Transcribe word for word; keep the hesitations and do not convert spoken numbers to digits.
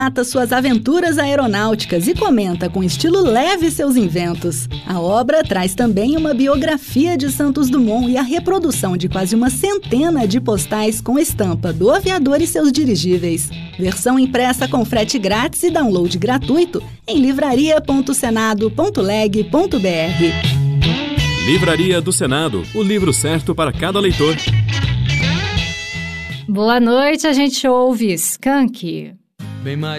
relata suas aventuras aeronáuticas e comenta com estilo leve seus inventos. A obra traz também uma biografia de Santos Dumont e a reprodução de quase uma centena de postais com estampa do aviador e seus dirigíveis. Versão impressa com frete grátis e download gratuito em livraria ponto senado ponto leg ponto br. Livraria do Senado, o livro certo para cada leitor. Boa noite, a gente ouve Skank. Bem mais